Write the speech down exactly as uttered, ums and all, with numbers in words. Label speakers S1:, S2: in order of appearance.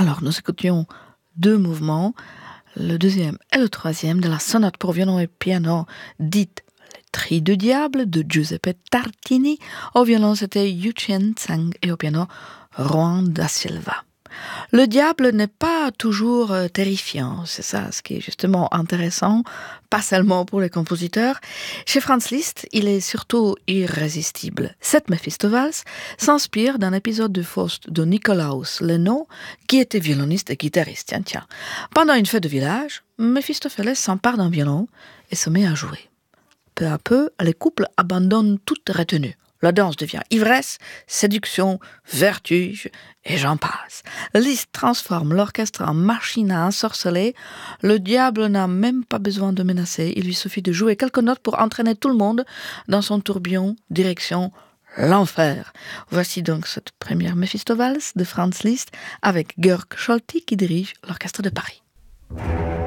S1: Alors, nous écoutions deux mouvements, le deuxième et le troisième de la sonate pour violon et piano, dite Les Tris du Diable de Giuseppe Tartini. Au violon, c'était Yu Chen Tsang et au piano, Juan da Silva. Le diable n'est pas toujours euh, terrifiant, c'est ça ce qui est justement intéressant, pas seulement pour les compositeurs. Chez Franz Liszt, il est surtout irrésistible. Cette Méphistophélès s'inspire d'un épisode de Faust de Nikolaus Lenau, qui était violoniste et guitariste. Tiens, tiens. Pendant une fête de village, Méphistophélès s'empare d'un violon et se met à jouer. Peu à peu, les couples abandonnent toute retenue. La danse devient ivresse, séduction, vertige, et j'en passe. Liszt transforme l'orchestre en machine à ensorceler. Le diable n'a même pas besoin de menacer. Il lui suffit de jouer quelques notes pour entraîner tout le monde dans son tourbillon, direction l'enfer. Voici donc cette première Méphistophélès de Franz Liszt avec Georg Scholti qui dirige l'orchestre de Paris.